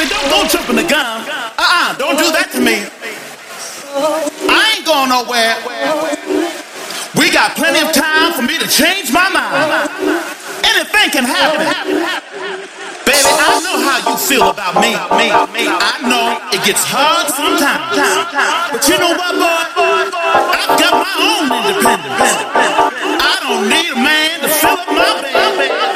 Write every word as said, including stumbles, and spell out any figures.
baby, don't go jumping the gun. Uh-uh, don't do that to me. I ain't going nowhere. We got plenty of time for me to change my mind. Anything can happen. Baby, I know how you feel about me. me, me. I know it gets hard sometimes. But you know